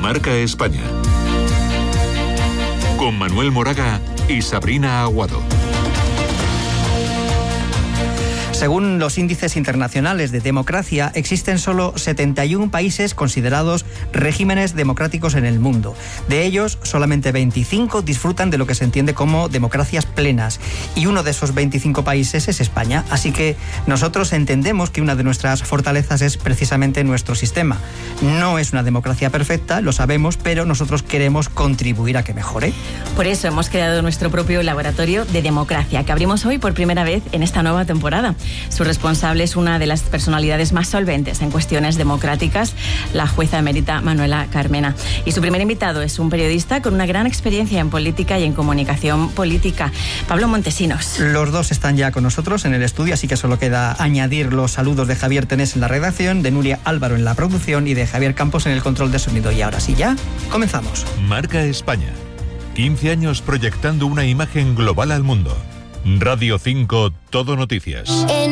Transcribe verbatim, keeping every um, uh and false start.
Marca España. Con Manuel Moraga y Sabrina Aguado. Según los índices internacionales de democracia, existen solo setenta y uno países considerados regímenes democráticos en el mundo. De ellos, solamente veinticinco disfrutan de lo que se entiende como democracias plenas. Y uno de esos veinticinco países es España. Así que nosotros entendemos que una de nuestras fortalezas es precisamente nuestro sistema. No es una democracia perfecta, lo sabemos, pero nosotros queremos contribuir a que mejore. Por eso hemos creado nuestro propio laboratorio de democracia, que abrimos hoy por primera vez en esta nueva temporada. Su responsable es una de las personalidades más solventes en cuestiones democráticas, la jueza emérita Manuela Carmena. Y su primer invitado es un periodista con una gran experiencia en política y en comunicación política, Pablo Montesinos. Los dos están ya con nosotros en el estudio, así que solo queda añadir los saludos de Javier Tenés en la redacción, de Nuria Álvaro en la producción y de Javier Campos en el control de sonido. Y ahora sí, ya comenzamos. Marca España. quince años proyectando una imagen global al mundo. Radio cinco, Todo Noticias.